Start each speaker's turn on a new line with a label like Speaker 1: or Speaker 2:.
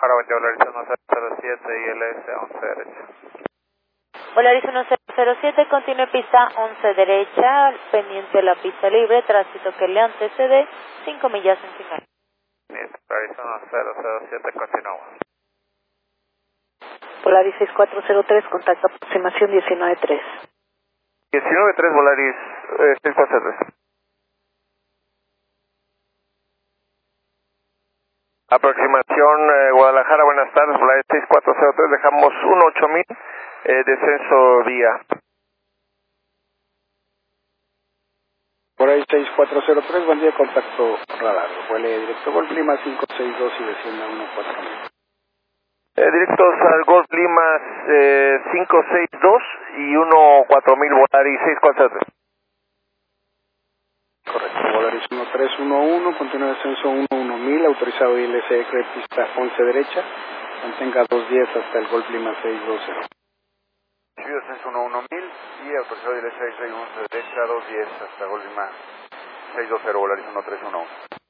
Speaker 1: Guadalajara, buen día, Volaris 1007 y LS 11 derecha.
Speaker 2: Volaris 1007, continúe pista 11 derecha, pendiente de la pista libre, tránsito que le antecede, 5 millas en final.
Speaker 1: Volaris 1007, continuamos.
Speaker 2: Volaris 6403, contacto aproximación 193.
Speaker 1: 193, Volaris 643. Aproximación Guadalajara, buenas tardes, Volaris 6403, dejamos 18000, descenso vía.
Speaker 3: Volaris 6403, buen día, contacto radar, vuele directo Golf Lima 562 y descienda 14000.
Speaker 1: Directos al Golf Lima 562 y 14000, Volaris 6403.
Speaker 3: Correcto, Volaris 1311, continúa descenso 11000, autorizado ILC pista 11 derecha, mantenga 210 hasta el Golf Lima 620.
Speaker 4: Subido descenso 11000 y autorizado ILC 11 derecha 210 hasta Golf Lima 620, Volaris 1311.